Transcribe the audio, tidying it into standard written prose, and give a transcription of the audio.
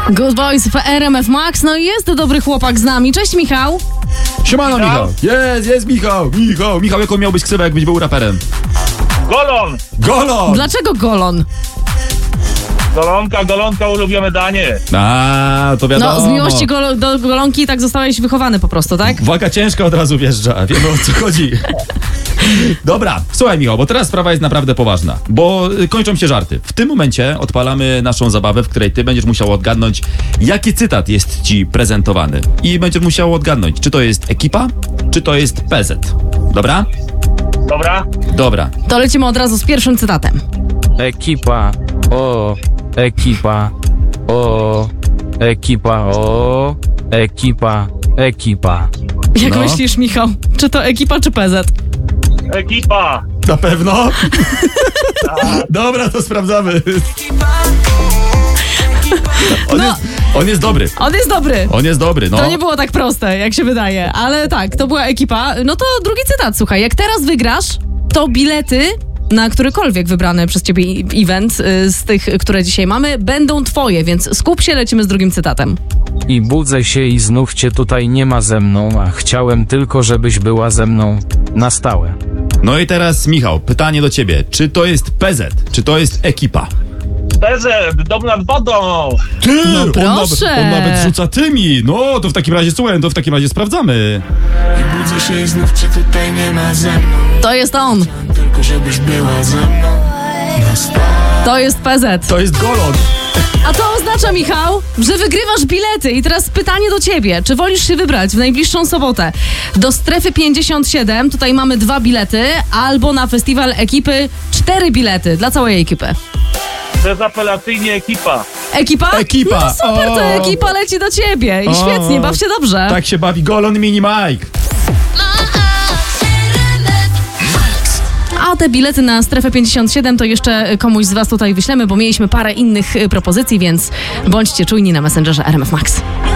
Good Boys w RMF Max. No i jest dobry chłopak z nami. Cześć, Michał. Siemano, Michał. Jest Michał. Michał, jaką miałbyś ksywę, jakbyś był raperem? Golon! Dlaczego Golon? Golonka, ulubione danie. A, to wiadomo. No, z miłości do golonki tak zostałeś wychowany po prostu, tak? Waga ciężka od razu wjeżdża, wiemy o co chodzi. Dobra, słuchaj, Michał, bo teraz sprawa jest naprawdę poważna, bo kończą się żarty. W tym momencie odpalamy naszą zabawę, w której ty będziesz musiał odgadnąć, jaki cytat jest ci prezentowany. I będziesz musiał odgadnąć, czy to jest ekipa, czy to jest PZ. Dobra? Dobra. To lecimy od razu z pierwszym cytatem. Ekipa, o, ekipa, o, ekipa, o, ekipa, ekipa. Jak No. myślisz, Michał, czy to ekipa, czy PZ? Ekipa. Na pewno? Dobra, to sprawdzamy. On jest dobry. On jest dobry, no. no. To nie było tak proste, jak się wydaje, ale tak, to była ekipa. No to drugi cytat, słuchaj, jak teraz wygrasz, to bilety na którykolwiek wybrany przez ciebie event z tych, które dzisiaj mamy, będą twoje, więc skup się, lecimy z drugim cytatem. I budzę się i znów cię tutaj nie ma ze mną, a chciałem tylko, żebyś była ze mną na stałe. No i teraz, Michał, pytanie do ciebie. Czy to jest PZ? Czy to jest ekipa? Dom nad wodą. Ty, No proszę. On nawet rzuca tymi. No, to w takim razie, słuchaj, to w takim razie sprawdzamy. I budzę się i znów cię tutaj nie ma ze mną. To jest on. Tylko żebyś była ze mną na stałe. To jest PZ. To jest Golon. A to oznacza, Michał, że wygrywasz bilety. I teraz pytanie do ciebie. Czy wolisz się wybrać w najbliższą sobotę do Strefy 57, tutaj mamy 2 bilety, albo na festiwal ekipy 4 bilety dla całej ekipy? Bezapelacyjnie ekipa. Ekipa? Ekipa. No super, to O. ekipa leci do ciebie. I świetnie, baw się dobrze. Tak się bawi Golon Mini Mike. A te bilety na Strefę 57 to jeszcze komuś z was tutaj wyślemy, bo mieliśmy parę innych propozycji, więc bądźcie czujni na Messengerze RMF Max.